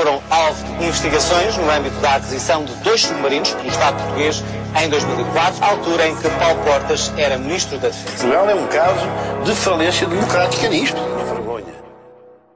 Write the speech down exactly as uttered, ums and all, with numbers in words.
foram alvo de investigações no âmbito da aquisição de dois submarinos pelo Estado português em dois mil e quatro, altura em que Paulo Portas era Ministro da Defesa. Portugal é um caso de falência democrática nisto.